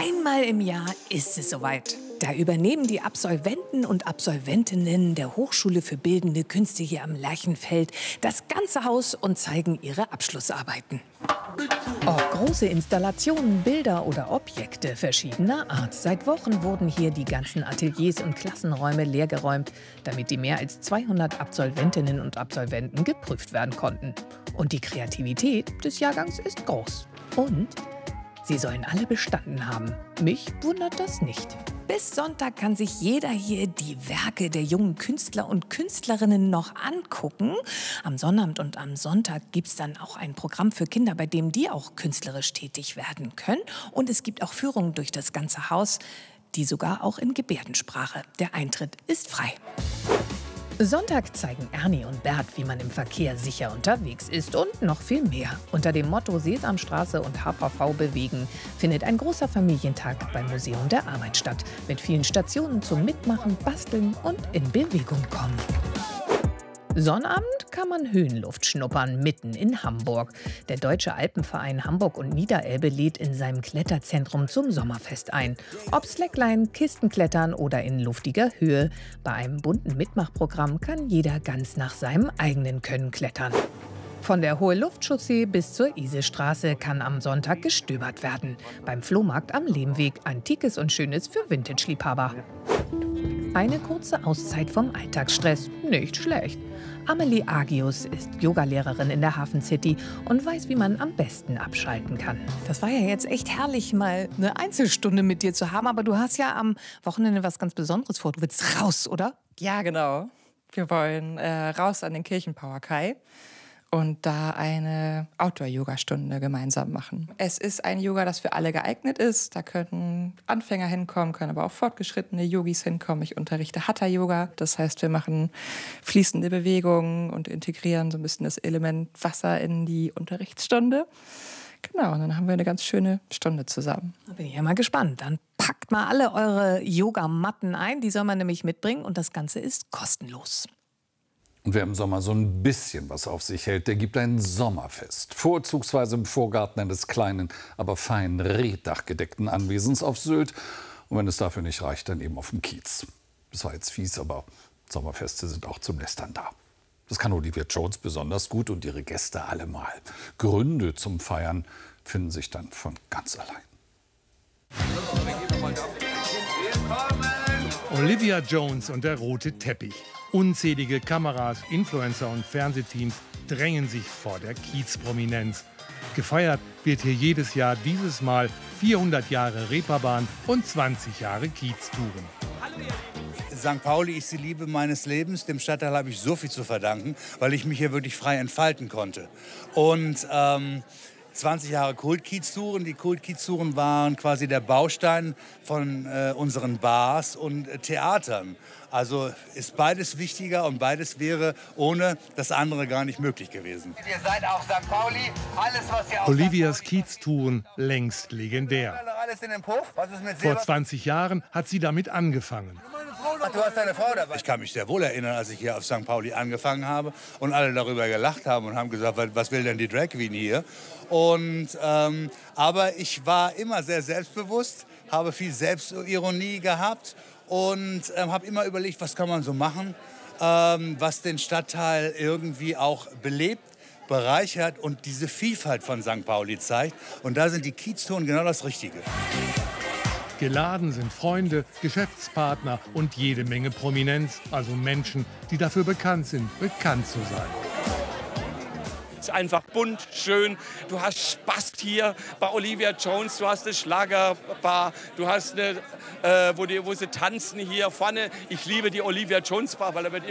Einmal im Jahr ist es soweit. Da übernehmen die Absolventen und Absolventinnen der Hochschule für Bildende Künste hier am Lerchenfeld das ganze Haus und zeigen ihre Abschlussarbeiten. Ob große Installationen, Bilder oder Objekte verschiedener Art. Seit Wochen wurden hier die ganzen Ateliers und Klassenräume leergeräumt, damit die mehr als 200 Absolventinnen und Absolventen geprüft werden konnten. Und die Kreativität des Jahrgangs ist groß. Und sie sollen alle bestanden haben. Mich wundert das nicht. Bis Sonntag kann sich jeder hier die Werke der jungen Künstler und Künstlerinnen noch angucken. Am Sonnabend und am Sonntag gibt es dann auch ein Programm für Kinder, bei dem die auch künstlerisch tätig werden können. Und es gibt auch Führungen durch das ganze Haus, die sogar auch in Gebärdensprache. Der Eintritt ist frei. Sonntag zeigen Ernie und Bert, wie man im Verkehr sicher unterwegs ist und noch viel mehr. Unter dem Motto Sesamstraße und HVV bewegen findet ein großer Familientag beim Museum der Arbeit statt. Mit vielen Stationen zum Mitmachen, Basteln und in Bewegung kommen. Sonnabend kann man Höhenluft schnuppern, mitten in Hamburg. Der Deutsche Alpenverein Hamburg und Niederelbe lädt in seinem Kletterzentrum zum Sommerfest ein. Ob Slackline, Kistenklettern oder in luftiger Höhe. Bei einem bunten Mitmachprogramm kann jeder ganz nach seinem eigenen Können klettern. Von der Hohe-Luft-Chaussee bis zur Isestraße kann am Sonntag gestöbert werden. Beim Flohmarkt am Lehmweg Antikes und Schönes für Vintage-Liebhaber. Eine kurze Auszeit vom Alltagsstress, nicht schlecht. Amelie Agius ist Yogalehrerin in der Hafen City und weiß, wie man am besten abschalten kann. Das war ja jetzt echt herrlich, mal eine Einzelstunde mit dir zu haben. Aber du hast ja am Wochenende was ganz Besonderes vor. Du willst raus, oder? Ja, genau. Wir wollen raus an den Kirchenpauerkai und da eine Outdoor-Yoga-Stunde gemeinsam machen. Es ist ein Yoga, das für alle geeignet ist. Da können Anfänger hinkommen, können aber auch fortgeschrittene Yogis hinkommen. Ich unterrichte Hatha-Yoga. Das heißt, wir machen fließende Bewegungen und integrieren so ein bisschen das Element Wasser in die Unterrichtsstunde. Genau, und dann haben wir eine ganz schöne Stunde zusammen. Da bin ich ja mal gespannt. Dann packt mal alle eure Yogamatten ein. Die soll man nämlich mitbringen und das Ganze ist kostenlos. Und wer im Sommer so ein bisschen was auf sich hält, der gibt ein Sommerfest. Vorzugsweise im Vorgarten eines kleinen, aber feinen reetdachgedeckten Anwesens auf Sylt. Und wenn es dafür nicht reicht, dann eben auf dem Kiez. Das war jetzt fies, aber Sommerfeste sind auch zum Lästern da. Das kann Olivia Jones besonders gut und ihre Gäste allemal. Gründe zum Feiern finden sich dann von ganz allein. Olivia Jones und der rote Teppich. Unzählige Kameras, Influencer und Fernsehteams drängen sich vor der Kiezprominenz. Gefeiert wird hier jedes Jahr dieses Mal 400 Jahre Reeperbahn und 20 Jahre Kieztouren. St. Pauli ist die Liebe meines Lebens. Dem Stadtteil habe ich so viel zu verdanken, weil ich mich hier wirklich frei entfalten konnte. Und 20 Jahre Kultkieztouren. Die Kultkieztouren waren quasi der Baustein von unseren Bars und Theatern. Also ist beides wichtiger und beides wäre ohne das andere gar nicht möglich gewesen. Ihr seid auf St. Pauli, alles was ihr auf Olivias Kieztouren längst legendär. Alles in den Puff? Was ist mit Vor 20 Jahren hat sie damit angefangen. Ach, du hast deine Frau dabei. Ich kann mich sehr wohl erinnern, als ich hier auf St. Pauli angefangen habe und alle darüber gelacht haben und haben gesagt, was will denn die Drag Queen hier? Und, aber ich war immer sehr selbstbewusst, habe viel Selbstironie gehabt und habe immer überlegt, was kann man so machen, was den Stadtteil irgendwie auch belebt, bereichert und diese Vielfalt von St. Pauli zeigt. Und da sind die Kieztouren genau das Richtige. Geladen sind Freunde, Geschäftspartner und jede Menge Prominenz, also Menschen, die dafür bekannt sind, bekannt zu sein. Es ist einfach bunt, schön. Du hast Spaß hier bei Olivia Jones. Du hast eine Schlagerbar. Du hast eine, wo sie tanzen hier vorne. Ich liebe die Olivia Jones Bar, weil da wird